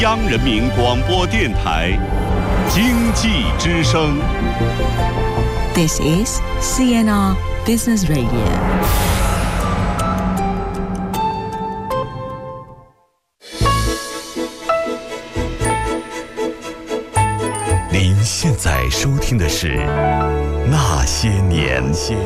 央人民广播电台经济之声。 This is CNR Business Radio。 您现在收听的是《那些年》。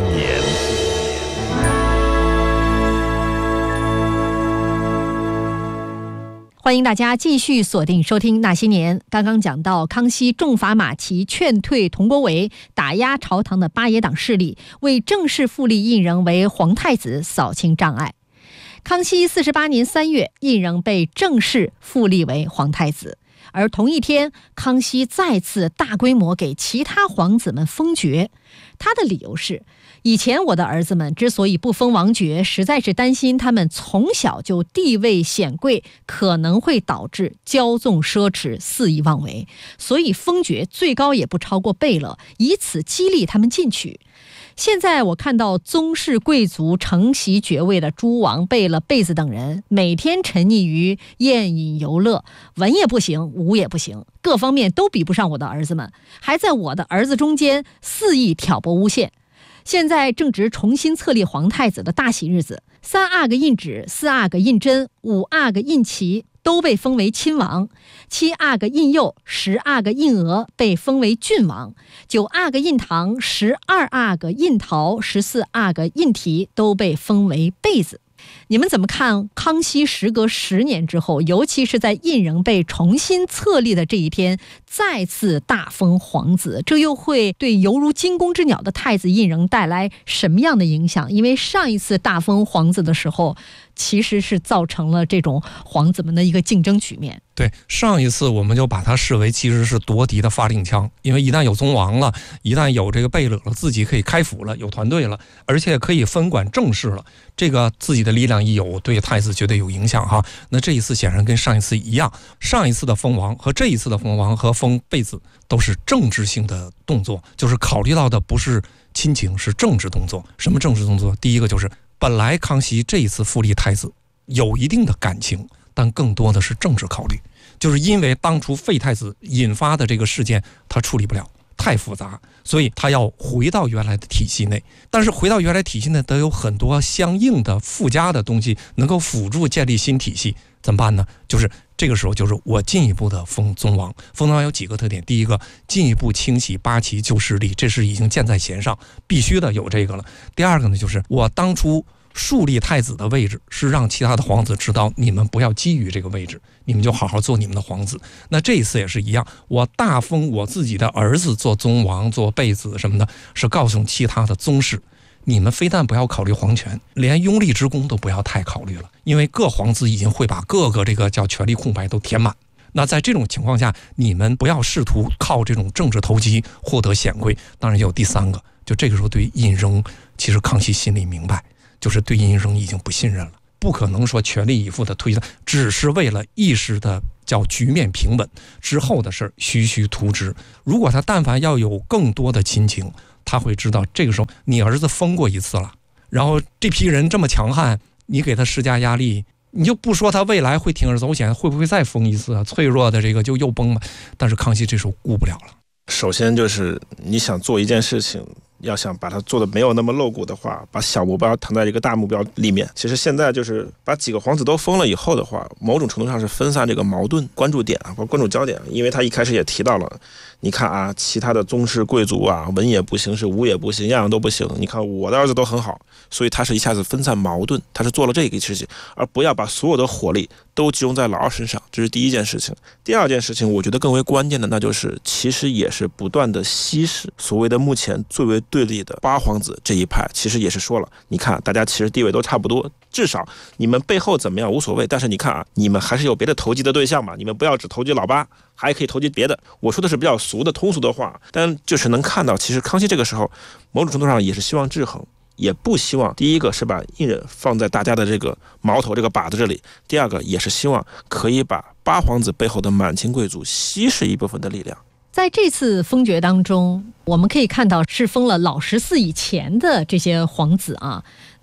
欢迎大家继续锁定收听《那些年》。刚刚讲到康熙重罚马齐，劝退佟国维，打压朝堂的八野党势力，为正式复立胤禛为皇太子扫清障碍。康熙48年3月，胤禛被正式复立为皇太子。而同一天，康熙再次大规模给其他皇子们封爵。他的理由是，以前我的儿子们之所以不封王爵，实在是担心他们从小就地位显贵，可能会导致骄纵奢侈、肆意妄为，所以封爵最高也不超过贝勒，以此激励他们进取。现在我看到宗室贵族承袭爵位的诸王、贝勒、贝子等人，每天沉溺于宴饮游乐，文也不行，武也不行，各方面都比不上我的儿子们，还在我的儿子中间肆意挑拨诬陷。现在正值重新册立皇太子的大喜日子，3阿哥胤祉、4阿哥胤禛、5阿哥胤齐都被封为亲王，7阿哥胤佑、10阿哥胤娥被封为郡王，9阿哥胤堂、12阿哥胤陶、14阿哥胤禔都被封为贝子。你们怎么看康熙时隔10年之后，尤其是在胤禛被重新册立的这一天，再次大封皇子，这又会对犹如惊弓之鸟的太子胤禛带来什么样的影响？因为上一次大封皇子的时候，其实是造成了这种皇子们的一个竞争局面。 对，上一次我们就把它视为其实是夺嫡的发令枪，因为一旦有宗王了，一旦有这个贝勒了，自己可以开府了，有团队了，而且可以分管政事了，这个自己的力量一有，对太子绝对有影响哈。那这一次显然跟上一次一样，上一次的封王和这一次的封王和封贝子都是政治性的动作，就是考虑到的不是亲情，是政治动作。什么政治动作？第一个就是本来康熙这一次复立太子有一定的感情，但更多的是政治考虑，就是因为当初废太子引发的这个事件他处理不了，太复杂，所以他要回到原来的体系内。但是回到原来体系内得有很多相应的附加的东西能够辅助建立新体系，怎么办呢？就是这个时候就是我进一步的封宗王。封宗王有几个特点，第一个，进一步清洗八旗旧势力，这是已经箭在弦上，必须的有这个了。第二个呢，就是我当初树立太子的位置是让其他的皇子知道，你们不要觊觎这个位置，你们就好好做你们的皇子。那这一次也是一样，我大封我自己的儿子做宗王、做贝子什么的，是告诉其他的宗室，你们非但不要考虑皇权，连拥立之功都不要太考虑了，因为各皇子已经会把各个这个叫权力空白都填满。那在这种情况下，你们不要试图靠这种政治投机获得显贵。当然有第三个，就这个时候对胤禛，其实康熙心里明白，就是对胤禛已经不信任了，不可能说全力以赴的推他，只是为了一时的叫局面平稳，之后的事儿徐徐图之。如果他但凡要有更多的亲情，他会知道这个时候你儿子封过一次了，然后这批人这么强悍，你给他施加压力，你就不说他未来会铤而走险，会不会再封一次啊？脆弱的这个就又崩了。但是康熙这时候顾不了了。 首先就是你想做一件事情，要想把它做的没有那么露骨的话，把小目标躺在一个大目标里面。其实现在就是把几个皇子都封了以后的话，某种程度上是分散这个矛盾关注点或关注焦点。因为他一开始也提到了，你看啊，其他的宗室贵族啊，文也不行，是武也不行，样样都不行。你看我的儿子都很好，所以他是一下子分散矛盾，他是做了这个事情，而不要把所有的火力都集中在老二身上，这是第一件事情。第二件事情，我觉得更为关键的，那就是其实也是不断的稀释所谓的目前最为对立的八皇子这一派，其实也是说了，你看大家其实地位都差不多，至少你们背后怎么样无所谓，但是你看啊，你们还是有别的投机的对象嘛，你们不要只投机老八，还可以投机别的。我说的是比较俗的通俗的话，但就是能看到，其实康熙这个时候某种程度上也是希望制衡，也不希望第一个是把胤禛放在大家的这个矛头这个靶子这里，第二个也是希望可以把八皇子背后的满清贵族稀释一部分的力量。 在这次封爵当中，我们可以看到是封了老14以前的这些皇子啊。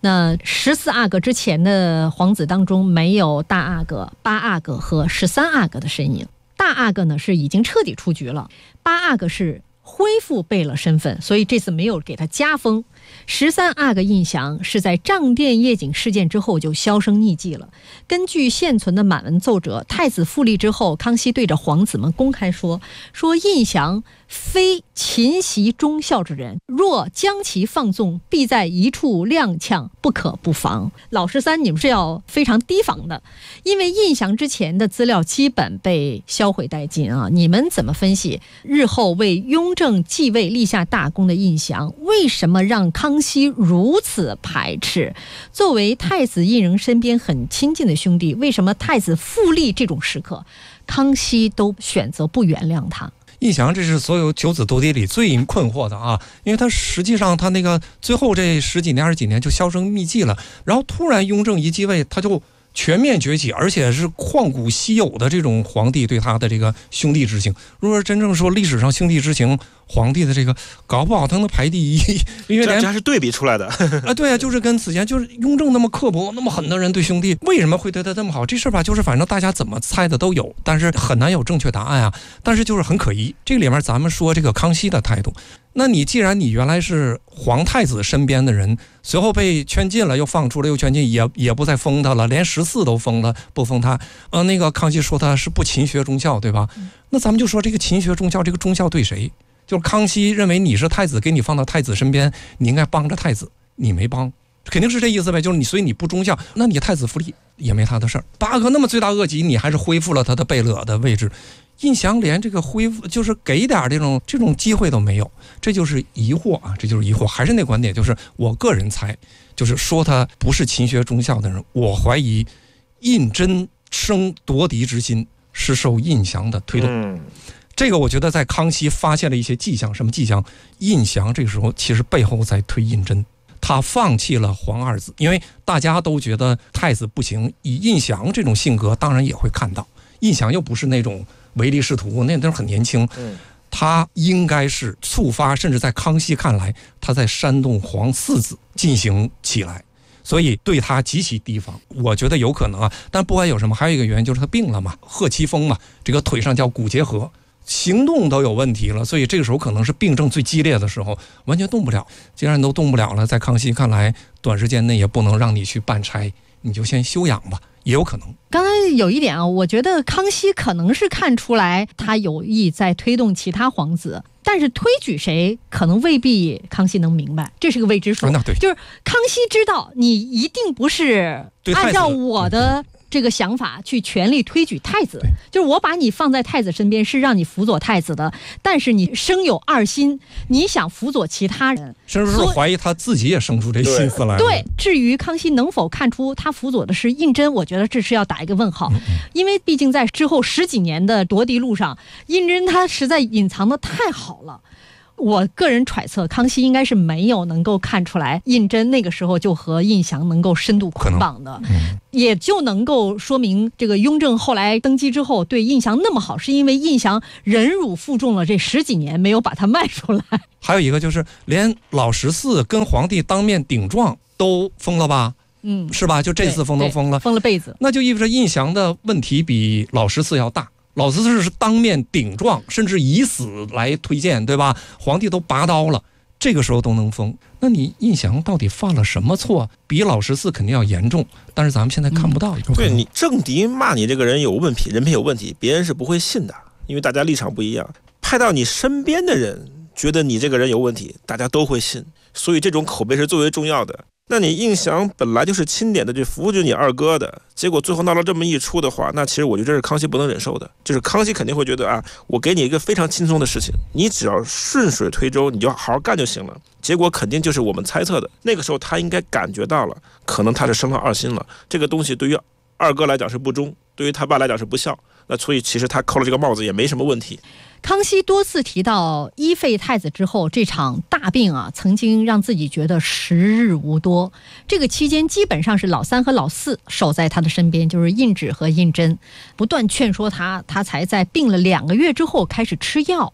那14阿哥之前的皇子当中没有大阿哥、8阿哥和13阿哥的身影。大阿哥呢是已经彻底出局了，8阿哥是恢复贝勒身份，所以这次没有给他加封。13阿哥胤祥是在帐殿夜景事件之后就销声匿迹了。根据现存的满文奏折，太子复立之后，康熙对着皇子们公开说胤祥非勤习忠孝之人，若将其放纵，必在一处踉跄，不可不防。老13你们是要非常提防的，因为胤祥之前的资料基本被销毁殆尽啊！你们怎么分析日后为雍正继位立下大功的胤祥，为什么让康熙如此排斥？作为太子胤禛身边很亲近的兄弟，为什么太子复立这种时刻，康熙都选择不原谅他？ 胤祥这是所有九子夺嫡里最困惑的啊，因为他实际上他那个最后这10几年20几年就销声匿迹了，然后突然雍正一继位，他就全面崛起，而且是旷古稀有的这种皇帝对他的这个兄弟之情。如果真正说历史上兄弟之情，皇帝的这个搞不好他能排第一，因为这还是对比出来的啊，对啊，就是跟此前就是雍正那么刻薄那么狠的人对兄弟，为什么会对他这么好？这事吧，就是反正大家怎么猜的都有，但是很难有正确答案啊。但是就是很可疑，这个里面咱们说这个康熙的态度。那你既然你原来是皇太子身边的人，随后被圈禁了，又放出来又圈禁，也不再封他了，连14都封了，不封他。那个康熙说他是不勤学忠孝，对吧？那咱们就说这个勤学忠孝，这个忠孝对谁？就是康熙认为你是太子，给你放到太子身边，你应该帮着太子，你没帮，肯定是这意思呗。就是你，所以你不忠孝，那你太子复立也没他的事儿。8阿哥那么罪大恶极，你还是恢复了他的贝勒的位置。胤祥连这个恢复，就是给点这种机会都没有，这就是疑惑啊，这就是疑惑。还是那观点，就是我个人猜，就是说他不是勤学忠孝的人，我怀疑胤禛生夺嫡之心是受胤祥的推动。这个我觉得在康熙发现了一些迹象，什么迹象？胤祥这个时候其实背后在推胤禛，他放弃了皇二子，因为大家都觉得太子不行，以胤祥这种性格，当然也会看到，胤祥又不是那种唯利是图，那都很年轻，他应该是触发，甚至在康熙看来，他在煽动皇四子进行起来，所以对他极其提防。我觉得有可能啊，但不管有什么，还有一个原因就是他病了嘛，贺七峰嘛，这个腿上叫骨结核，行动都有问题了，所以这个时候可能是病症最激烈的时候，完全动不了。既然都动不了了，在康熙看来，短时间内也不能让你去办差，你就先休养吧，也有可能。 刚才有一点啊，我觉得康熙可能是看出来他有意在推动其他皇子，但是推举谁可能未必康熙能明白，这是个未知数。就是康熙知道你一定不是按照我的这个想法去全力推举太子，就是我把你放在太子身边是让你辅佐太子的，但是你生有二心，你想辅佐其他人， 甚至是怀疑他自己也生出这心思来了。 对，至于康熙能否看出他辅佐的是胤禛，我觉得这是要打一个问号，因为毕竟在之后10几年的夺嫡路上，胤禛他实在隐藏的太好了。我个人揣测，康熙应该是没有能够看出来胤禛那个时候就和胤祥能够深度捆绑的，也就能够说明这个雍正后来登基之后对胤祥那么好，是因为胤祥忍辱负重了这10几年，没有把他卖出来。 还有一个就是连老14跟皇帝当面顶撞都封了吧？是吧？就这次封都封了， 封了被子， 那就意味着胤祥的问题比老14要大。老14是当面顶撞，甚至以死来推荐，对吧？皇帝都拔刀了，这个时候都能封，那你胤祥到底犯了什么错？比老14肯定要严重，但是咱们现在看不到。 对，你政敌骂你这个人有问题，人品有问题，别人是不会信的，因为大家立场不一样。派到你身边的人觉得你这个人有问题，大家都会信，所以这种口碑是最为重要的。那你胤祥本来就是钦点的，就扶着你二哥的，结果最后闹了这么一出的话，那其实我觉得这是康熙不能忍受的。就是康熙肯定会觉得啊，我给你一个非常轻松的事情，你只要顺水推舟，你就好好干就行了。结果肯定就是我们猜测的，那个时候他应该感觉到了，可能他是生了二心了。这个东西对于二哥来讲是不忠，对于他爸来讲是不孝，那所以其实他扣了这个帽子也没什么问题。 康熙多次提到一废太子之后，这场大病啊，曾经让自己觉得时日无多。这个期间基本上是老3和老4守在他的身边，就是胤祉和胤禛，不断劝说他，他才在病了2个月之后开始吃药。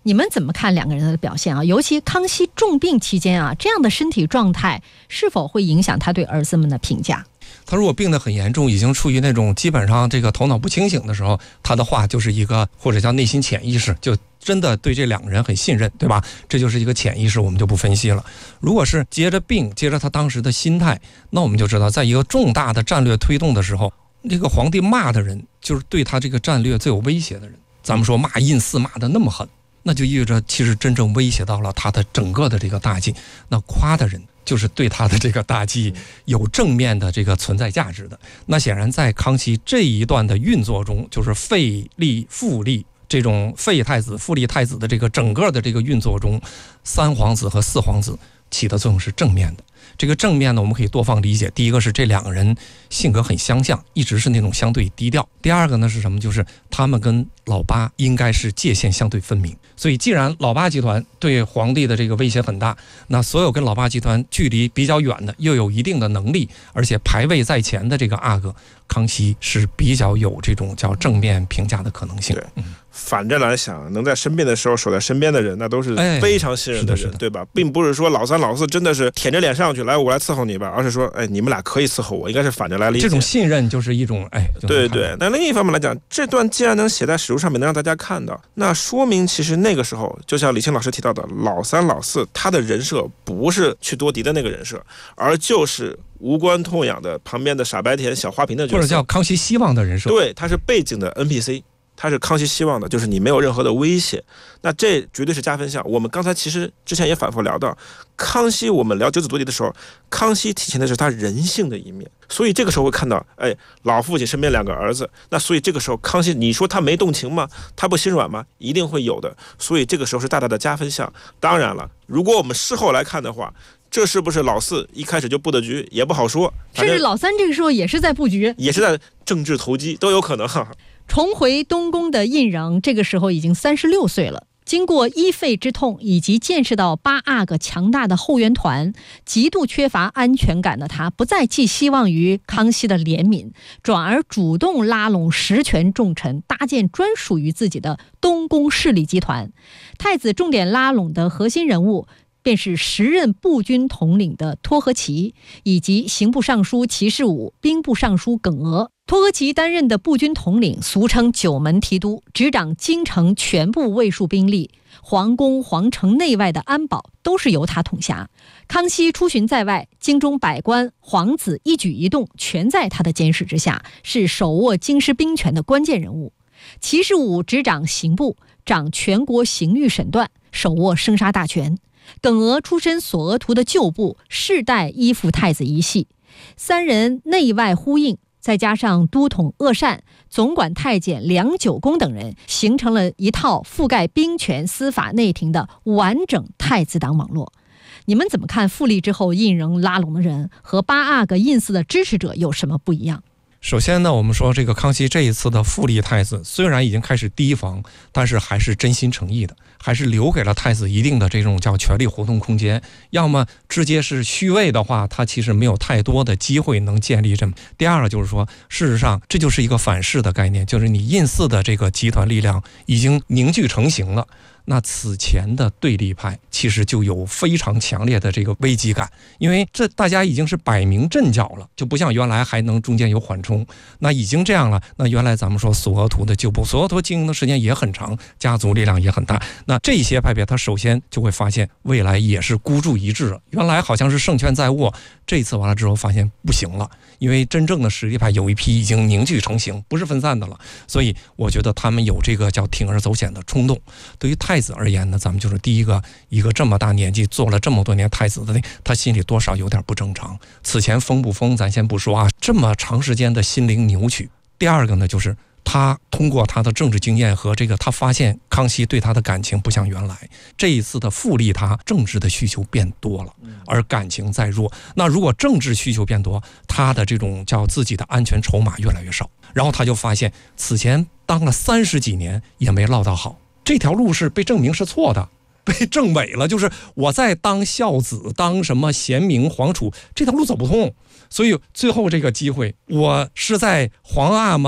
你们怎么看两个人的表现啊？尤其康熙重病期间啊，这样的身体状态是否会影响他对儿子们的评价？ 他如果病得很严重，已经处于那种基本上这个头脑不清醒的时候，他的话就是一个或者叫内心潜意识，就真的对这两个人很信任，对吧？这就是一个潜意识，我们就不分析了。如果是接着病，接着他当时的心态，那我们就知道，在一个重大的战略推动的时候，这个皇帝骂的人就是对他这个战略最有威胁的人。咱们说骂印寺骂得那么狠，那就意味着其实真正威胁到了他的整个的这个大计。那夸的人就是对他的这个大计有正面的这个存在价值的。那显然在康熙这一段的运作中，就是废立复立这种废太子复立太子的这个整个的这个运作中，三皇子和四皇子起的作用是正面的。这个正面呢，我们可以多方理解。第一个是这两个人性格很相像，一直是那种相对低调。第二个呢是什么？就是他们跟老八应该是界限相对分明。所以既然老八集团对皇帝的这个威胁很大，那所有跟老八集团距离比较远的，又有一定的能力，而且排位在前的这个阿哥，康熙是比较有这种叫正面评价的可能性。 对，反着来想，能在生病的时候守在身边的人，那都是非常信任的人，对吧？并不是说老三老四真的是舔着脸上去，来我来伺候你吧，而是说，你们俩可以伺候我，应该是反着来理解。 这种信任就是一种， 对对。那另一方面来讲，这段既然能写在史书上面，能让大家看到，那说明其实那个时候，就像李清老师提到的，老三老四他的人设不是去多迪的那个人设，而就是无关痛痒的旁边的傻白甜小花瓶的角色， 或者叫康熙希望的人设。 对，他是背景的 NPC。他是康熙希望的，就是你没有任何的威胁，那这绝对是加分项。我们刚才其实之前也反复聊到，康熙我们聊九子夺嫡的时候，康熙体现的是他人性的一面，所以这个时候会看到，老父亲身边两个儿子，那所以这个时候康熙，你说他没动情吗？他不心软吗？一定会有的，所以这个时候是大大的加分项。当然了，如果我们事后来看的话，这是不是老四一开始就布的局也不好说， 甚至老三这个时候也是在布局， 也是在政治投机，都有可能。 重回东宫的胤禛这个时候已经36岁了，经过医肺之痛以及见识到八阿哥强大的后援团，极度缺乏安全感的他不再寄希望于康熙的怜悯，转而主动拉拢实权重臣，搭建专属于自己的东宫势力集团。太子重点拉拢的核心人物便是时任步军统领的托和奇，以及刑部尚书齐士武、兵部尚书耿娥。托和奇担任的步军统领，俗称九门提督，执掌京城全部卫戍兵力，皇宫、皇城内外的安保都是由他统辖。康熙出巡在外，京中百官、皇子一举一动全在他的监视之下，是手握京师兵权的关键人物。齐士武执掌刑部，掌全国刑狱审断，手握生杀大权。耿娥出身索额图的旧部，世代依附太子一系，三人内外呼应，再加上都统鄂善、总管太监梁九公等人，形成了一套覆盖兵权、司法、内廷的完整太子党网络。你们怎么看复立之后胤禛拉拢的人和八阿哥胤祀的支持者有什么不一样？ 首先呢，我们说这个康熙这一次的复立太子，虽然已经开始提防，但是还是真心诚意的，还是留给了太子一定的这种叫权力活动空间。要么直接是虚位的话，他其实没有太多的机会能建立这么。第二个就是说，事实上这就是一个反噬的概念，就是你胤祀的这个集团力量已经凝聚成型了。那此前的对立派其实就有非常强烈的这个危机感，因为这大家已经是摆明阵脚了，就不像原来还能中间有缓冲。那已经这样了，那原来咱们说索额图的旧部，索额图经营的时间也很长，家族力量也很大，那这些派别他首先就会发现未来也是孤注一掷了。原来好像是胜券在握，这一次完了之后发现不行了，因为真正的实力派有一批已经凝聚成型，不是分散的了。所以我觉得他们有这个叫铤而走险的冲动。对于太子而言呢，咱们就是第一个，一个这么大年纪做了这么多年太子的，他心里多少有点不正常。此前疯不疯咱先不说啊，这么长时间的心灵扭曲。第二个呢，就是他通过他的政治经验和这个，他发现康熙对他的感情不像原来，这一次的复立他政治的需求变多了，而感情在弱。那如果政治需求变多，他的这种叫自己的安全筹码越来越少，然后他就发现此前当了30几年也没落到好，这条路是被证明是错的，被证伪了，就是我在当孝子，当什么贤明皇储，这条路走不通。所以最后这个机会，我是在皇阿玛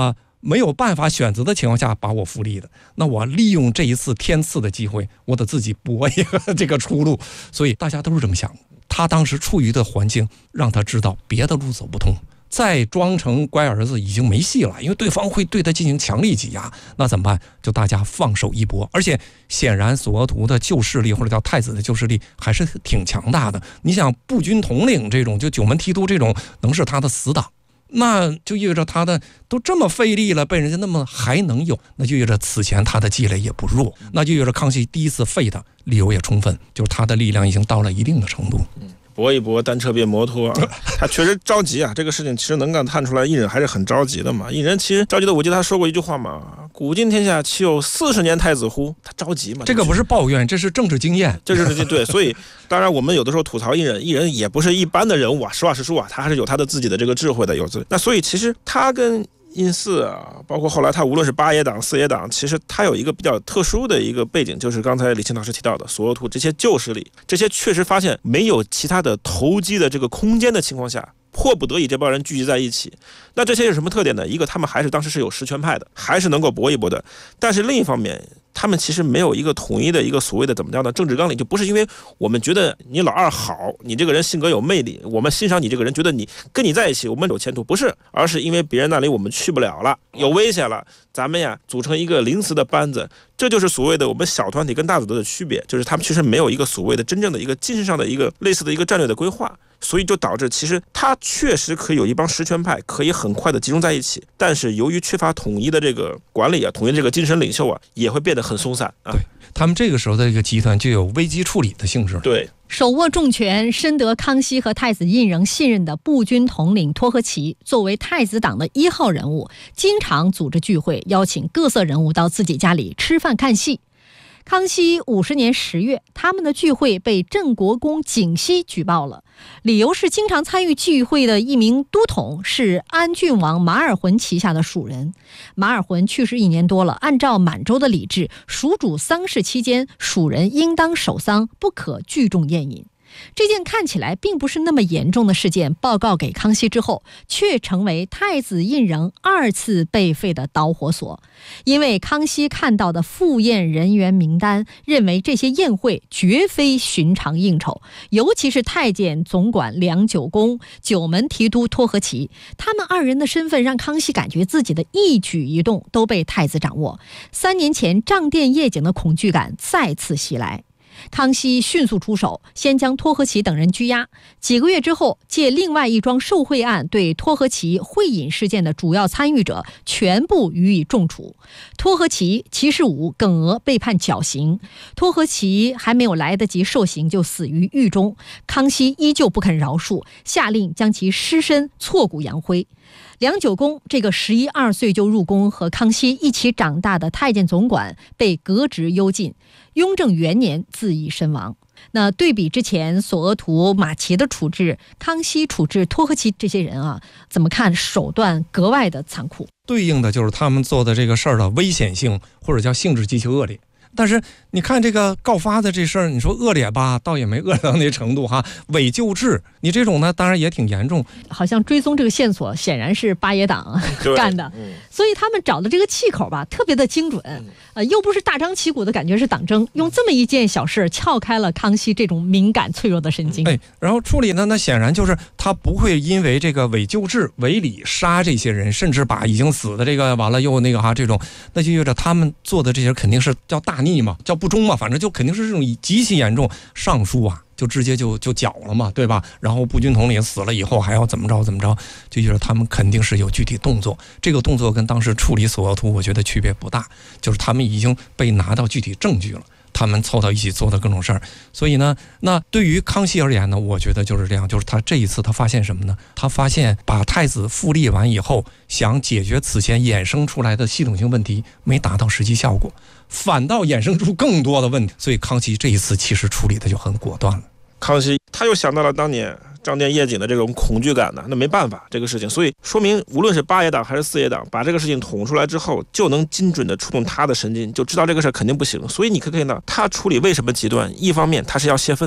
没有办法选择的情况下把我复立的，那我利用这一次天赐的机会，我得自己搏一个这个出路。所以大家都是这么想的。他当时处于的环境让他知道别的路走不通，再装成乖儿子已经没戏了，因为对方会对他进行强力挤压，那怎么办？就大家放手一搏。而且显然索额图的旧势力或者叫太子的旧势力还是挺强大的。你想步军统领这种，就九门提督这种，能是他的死党，那就意味着他的都这么费力了，被人家那么还能有，那就意味着此前他的积累也不弱，那就意味着康熙第一次废他理由也充分，就是他的力量已经到了一定的程度。 搏一搏，单车变摩托啊！他确实着急啊，这个事情其实能够看出来，胤禛还是很着急的嘛。胤禛其实着急的，我记得他说过一句话嘛：“古今天下，岂有40年太子乎？”他着急嘛。 这个不是抱怨，这是政治经验。 这是对，所以当然我们有的时候吐槽胤禛也不是一般的人物啊，实话实说啊，他还是有他的自己的这个智慧的，那所以其实他跟胤祀啊，包括后来他无论是八爷党、四爷党，其实他有一个比较特殊的一个背景，就是刚才李清老师提到的索额图这些旧势力，这些确实发现没有其他的投机的这个空间的情况下，迫不得已这帮人聚集在一起。那这些有什么特点呢？一个，他们还是当时是有实权派的，还是能够搏一搏的。但是另一方面，他们其实没有一个统一的一个所谓的怎么样的政治纲领，就不是因为我们觉得你老二好，你这个人性格有魅力，我们欣赏你这个人，觉得你跟你在一起我们有前途，不是，而是因为别人那里我们去不了了，有危险了，咱们呀组成一个临时的班子。这就是所谓的我们小团体跟大组织的区别，就是他们其实没有一个所谓的真正的一个精神上的一个类似的一个战略的规划，所以就导致其实他确实可以有一帮实权派可以很快的集中在一起，但是由于缺乏统一的这个管理啊，统一这个精神领袖啊，也会变得很松散啊。 对，他们这个时候的这个集团就有危机处理的性质。 对， 手握重权、深得康熙和太子胤禛信任的步军统领托和其，作为太子党的1号人物，经常组织聚会，邀请各色人物到自己家里吃饭看戏。康熙50年10月，他们的聚会被镇国公景熙举报了，理由是经常参与聚会的一名都统是安郡王马尔浑旗下的属人。马尔浑去世1年多了，按照满洲的礼制，属主丧事期间，属人应当守丧，不可聚众宴饮。这件看起来并不是那么严重的事件报告给康熙之后，却成为太子胤禛2次被废的导火索。因为康熙看到的赴宴人员名单，认为这些宴会绝非寻常应酬，尤其是太监总管梁九公、九门提督托和其，他们2人的身份让康熙感觉自己的一举一动都被太子掌握。3年前账店夜景的恐惧感再次袭来。康熙迅速出手，先将托和其等人拘押。几个月之后，借另外一桩受贿案，对托和其会饮事件的主要参与者全部予以重处。托和其、齐世武、耿娥被判绞刑，托和其还没有来得及受刑就死于狱中。康熙依旧不肯饶恕，下令将其尸身挫骨扬灰。梁九公这个11、12岁就入宫和康熙一起长大的太监总管被革职幽禁，雍正元年自缢身亡。那对比之前索额图、马齐的处置，康熙处置托和其这些人啊，怎么看手段格外的残酷？ 对应的就是他们做的这个事儿的危险性，或者叫性质极其恶劣。但是你看这个告发的这事儿，你说恶劣吧，倒也没恶到那程度哈。伪救治，你这种呢，当然也挺严重。 好像追踪这个线索，显然是八爷党干的，所以他们找的这个气口吧，特别的精准。又不是大张旗鼓的感觉是党争，用这么一件小事撬开了康熙这种敏感脆弱的神经。 然后处理呢，那显然就是他不会因为这个伪救治、伪礼杀这些人，甚至把已经死的这个完了又那个这种，那就意味着他们做的这些肯定是叫大逆嘛，叫不忠嘛，反正就肯定是这种极其严重。上书啊，就直接就绞了嘛，对吧？然后步军统领死了以后还要怎么着，就意味着他们肯定是有具体动作。这个动作跟当时处理索额图我觉得区别不大，就是他们已经被拿到具体证据了，他们凑到一起做的各种事儿。所以呢，那对于康熙而言呢，我觉得就是这样，就是他这一次他发现什么呢？他发现把太子复立完以后，想解决此前衍生出来的系统性问题没达到实际效果，反倒衍生出更多的问题。所以康熙这一次其实处理的就很果断了。 康熙他又想到了当年账店夜景的这种恐惧感呢，那没办法这个事情，所以说明无论是八爷党还是四爷党，把这个事情捅出来之后，就能精准的触动他的神经，就知道这个事肯定不行。所以你可以看到他处理为什么极端，一方面他是要泄愤，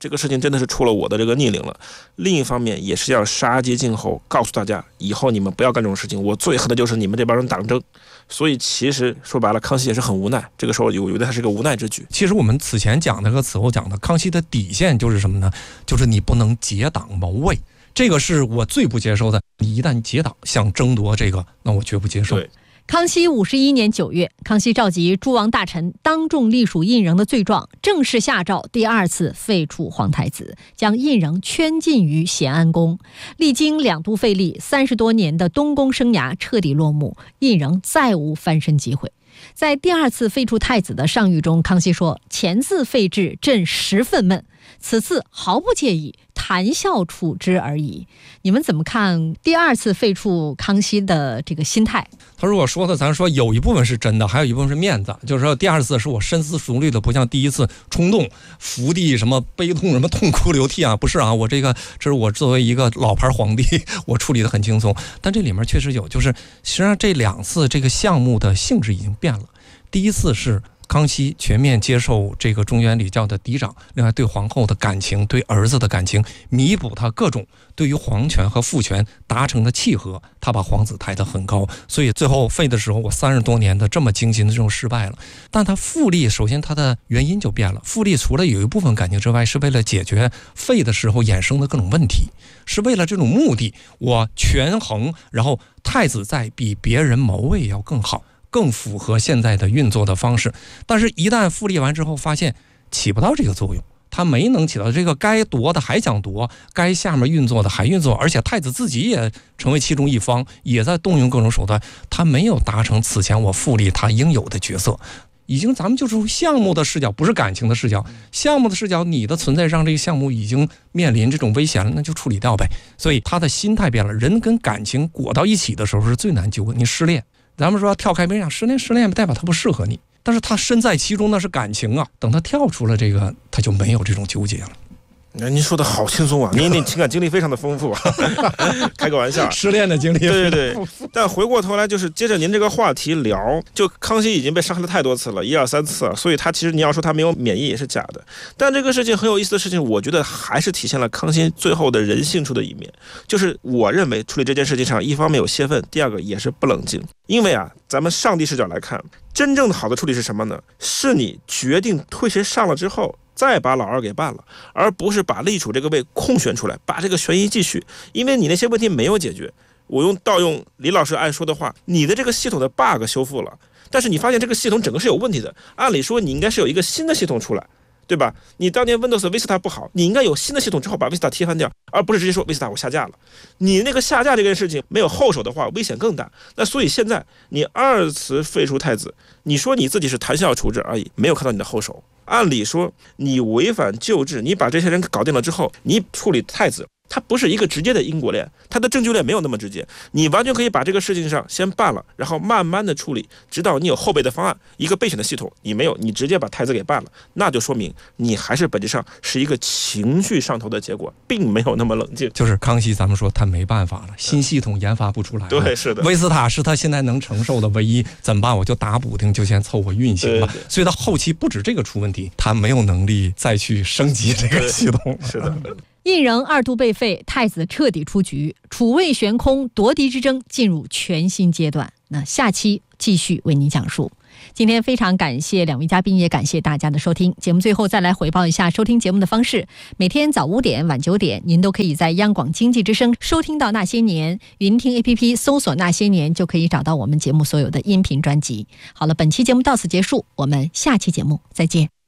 这个事情真的是出了我的这个逆鳞了。另一方面也是要杀鸡儆猴，告诉大家以后你们不要干这种事情，我最恨的就是你们这帮人党争。所以其实说白了，康熙也是很无奈，这个时候我觉得他是个无奈之举。 其实我们此前讲的和此后讲的，康熙的底线就是什么呢？就是你不能结党谋位，这个是我最不接受的。你一旦结党想争夺这个，那我绝不接受。 对。 康熙51年9月，康熙召集诸王大臣当众隶属胤禛的罪状，正式下诏第2次废黜皇太子，将胤禛圈禁于咸安宫。历经2度废立，30多年的东宫生涯彻底落幕，胤禛再无翻身机会。在第2次废黜太子的上谕中，康熙说：“前次废制，朕十分闷，此次毫不介意，谈笑处之而已。”你们怎么看第2次废黜康熙的这个心态？ 他如果说的，咱说有一部分是真的，还有一部分是面子。就是说第2次是我深思熟虑的，不像第1次冲动伏地什么悲痛什么痛哭流涕啊，不是啊，我这是我作为一个老牌皇帝，我处理的很轻松。但这里面确实有，就是实际上这2次这个项目的性质已经变了。第1次是康熙全面接受这个中原礼教的嫡长，另外对皇后的感情，对儿子的感情，弥补他各种对于皇权和父权达成的契合，他把皇子抬得很高。所以最后废的时候，我30多年的这么精心的这种失败了。但他复立，首先他的原因就变了。复立除了有一部分感情之外，是为了解决废的时候衍生的各种问题，是为了这种目的，我权衡，然后太子在比别人谋位要更好，更符合现在的运作的方式。但是一旦复立完之后，发现起不到这个作用，他没能起到这个，该夺的还想夺，该下面运作的还运作，而且太子自己也成为其中一方，也在动用各种手段，他没有达成此前我复立他应有的角色。已经咱们就是项目的视角，不是感情的视角，项目的视角，你的存在让这个项目已经面临这种危险了，那就处理掉呗。所以他的心态变了，人跟感情裹到一起的时候是最难纠葛。你失恋，咱们说跳开没讲失恋代表他不适合你，但是他身在其中那是感情啊，等他跳出了这个，他就没有这种纠结了。 您说的好轻松啊，您情感经历非常的丰富啊，开个玩笑， 失恋的经历， 对。但回过头来，就是接着您这个话题聊，就康熙已经被伤害了太多次了，1、2、3次啊，所以他其实你要说他没有免疫也是假的。但这个事情很有意思的事情，我觉得还是体现了康熙最后的人性处的一面，就是我认为处理这件事情上，一方面有泄愤，第二个也是不冷静。因为啊，咱们上帝视角来看，真正的好的处理是什么呢？是你决定推谁上了之后，再把老2给办了，而不是把立储这个位空选出来，把这个悬疑继续。因为你那些问题没有解决，我盗用李老师爱说的话，你的这个系统的 bug 修复了，但是你发现这个系统整个是有问题的，按理说你应该是有一个新的系统出来，对吧？你当年 Windows Vista 不好，你应该有新的系统之后把 Vista 踢翻掉，而不是直接说 Vista 我下架了。你那个下架这件事情没有后手的话，危险更大。那所以现在你2次废除太子，你说你自己是谈笑处置而已，没有看到你的后手。按理说你违反旧制，你把这些人搞定了之后，你处理太子，它不是一个直接的因果链，它的证据链没有那么直接，你完全可以把这个事情上先办了，然后慢慢的处理，直到你有后备的方案，一个备选的系统你没有，你直接把太子给办了，那就说明你还是本质上是一个情绪上头的结果，并没有那么冷静。 就是康熙咱们说他没办法了，新系统研发不出来了， 对，是的， 威斯塔是他现在能承受的唯一，怎么办？我就打补丁，就先凑合运行吧。所以他后期不止这个出问题，他没有能力再去升级这个系统。 是的。 胤禛2度被废，太子彻底出局，储位悬空，夺嫡之争进入全新阶段。那下期继续为您讲述。今天非常感谢2位嘉宾，也感谢大家的收听。节目最后再来回报一下收听节目的方式：每天早5点、晚9点，您都可以在央广经济之声收听到《那些年》，云听 APP 搜索《那些年》就可以找到我们节目所有的音频专辑。好了，本期节目到此结束，我们下期节目再见。